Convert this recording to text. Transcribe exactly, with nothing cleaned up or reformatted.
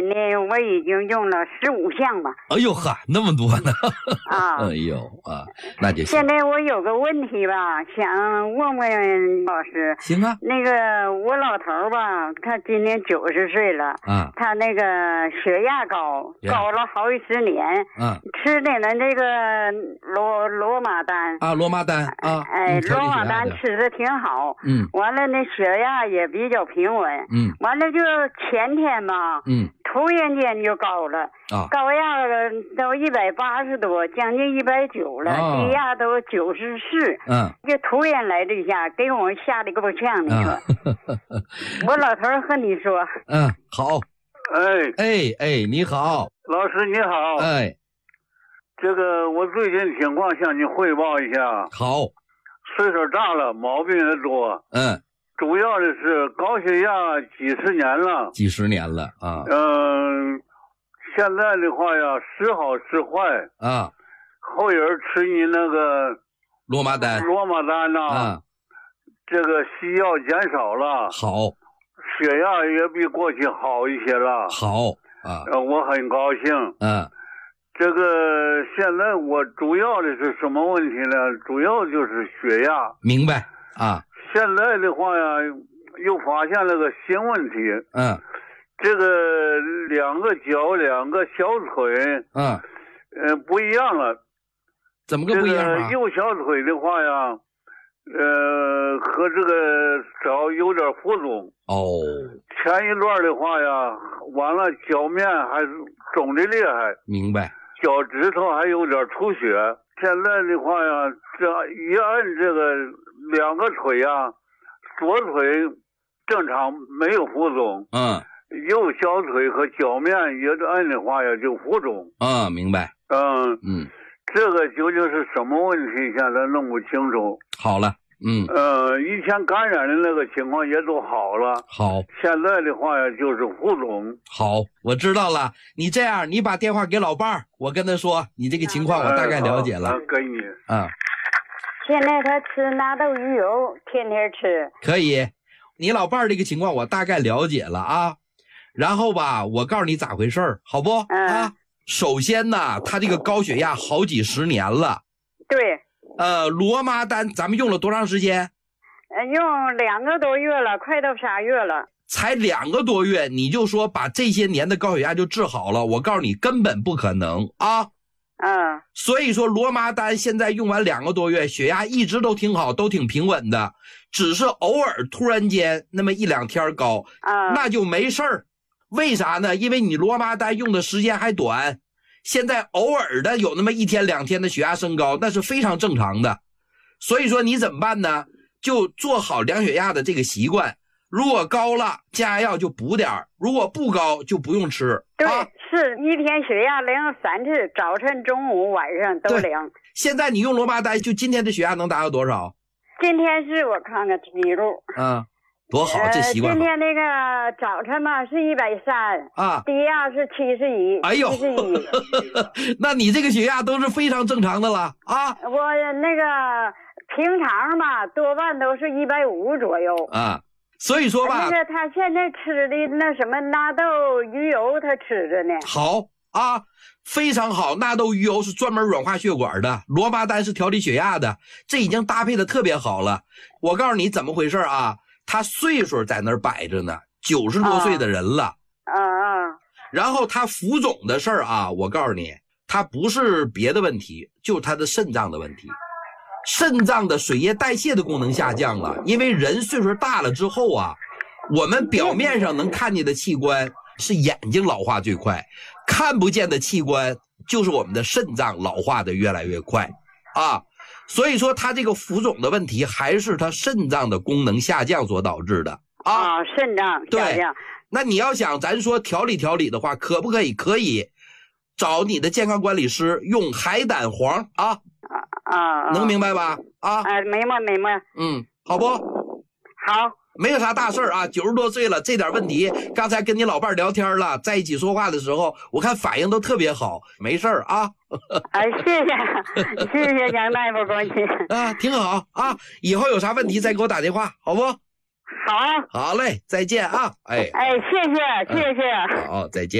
今年我已经用了十五项吧。 哎呦哈，那么多呢！ 啊， 哎呦啊，那就行。 现在我有个问题吧，想问问老师。 行啊。 那个我老头吧，他今年九十岁了。 啊。 他那个血压高，高了好几十年。 啊。 吃的呢那个罗罗马丹。 啊，罗马丹啊。 哎，罗马丹吃的挺好。 嗯。 完了，那血压也比较平稳。 嗯。 完了，就前天嘛。 嗯。 突然间就高了。啊。高压都一百八十多，将近一百九了。啊。低压都九十四。 嗯。 就突然来这一下，给我吓得够呛，你说。嗯、我老头和你说。 嗯，好。 哎哎哎，你好， 老师你好。 哎， 这个我最近情况向你汇报一下。 好。 岁数大了，毛病也多。 嗯。 主要的是高血压几十年了。 几十年了啊。 嗯、呃，现在的话呀，时好时坏啊。 后人吃你那个罗马丹， 罗马丹呐、啊，这个西药减少了。 好。 血压也比过去好一些了。 好啊。 呃，我很高兴。 嗯。 这个现在我主要的是什么问题呢？主要就是血压。 明白啊。 现在的话呀，又发现了个新问题。 嗯。 这个两个脚、两个小腿， 嗯， 呃，不一样了。 怎么个不一样啊？ 这个右小腿的话呀，呃，和这个脚有点浮肿。 哦。 前一段的话呀，完了脚面还是肿的厉害。 明白。 脚趾头还有点出血。现在的话呀，这一按这个两个腿呀，左腿正常没有浮肿。 嗯。 右小腿和脚面也按的话呀就浮肿。 嗯，明白。 嗯嗯， 这个究竟是什么问题？现在弄不清楚。 好了。嗯。 呃，以前感染的那个情况也都好了。 好。 现在的话呀就是浮肿。 好，我知道了。你这样，你把电话给老伴儿，我跟他说你这个情况，我大概了解了。 呃、给你。 啊。 现在他吃纳豆鱼油，天天吃。 可以，你老伴儿这个情况我大概了解了啊。然后吧，我告诉你咋回事儿，好不？ 嗯、 啊，首先呢，他这个高血压好几十年了。 对。 呃，罗马丹咱们用了多长时间？ 呃，用两个多月了，快到仨月了。 才两个多月，你就说把这些年的高血压就治好了？我告诉你，根本不可能啊。 嗯。 所以说，罗马丹现在用完两个多月，血压一直都挺好，都挺平稳的，只是偶尔突然间那么一两天高， 嗯， 那就没事儿。为啥呢？因为你罗马丹用的时间还短，现在偶尔的有那么一天两天的血压升高，那是非常正常的。所以说你怎么办呢？就做好量血压的这个习惯，如果高了降压药就补点儿，如果不高就不用吃。 对， 啊、 是一天血压量三次，早晨、中午、晚上都量。 现在你用罗马丹，就今天的血压能达到多少？ 今天是我看看记录。 嗯。多好，这习惯好。 呃、今天那个早晨嘛是一百三啊， 低压是七十一。 哎呦，那你这个血压都是非常正常的了啊。 我那个平常嘛多半都是一百五左右啊，所以说吧， 那个他现在吃的那什么纳豆鱼油，他吃着呢。 好啊，非常好。纳豆鱼油是专门软化血管的，罗马丹是调理血压的，这已经搭配的特别好了。我告诉你怎么回事啊。他岁数在那儿摆着呢，九十多岁的人了。 嗯嗯。 然后他浮肿的事儿啊，我告诉你，他不是别的问题，就是他的肾脏的问题。肾脏的水液代谢的功能下降了，因为人岁数大了之后啊，我们表面上能看见的器官是眼睛老化最快，看不见的器官就是我们的肾脏老化的越来越快啊。所以说他这个浮肿的问题还是他肾脏的功能下降所导致的啊。 啊，肾脏下降。 那你要想咱说调理调理的话，可不可以？可以，找你的健康管理师用海胆黄啊。 啊啊， 能明白吧？啊， 哎，明白明白。 嗯，好不？ 好。 没有啥大事儿啊，九十多岁了，这点问题，刚才跟你老伴儿聊天了，在一起说话的时候，我看反应都特别好，没事儿啊。 哎，谢谢，谢谢杨大夫关心啊，挺好啊，以后有啥问题再给我打电话，好不？ 好， 好嘞，再见啊，哎， 哎，谢谢，谢谢， 好，再见。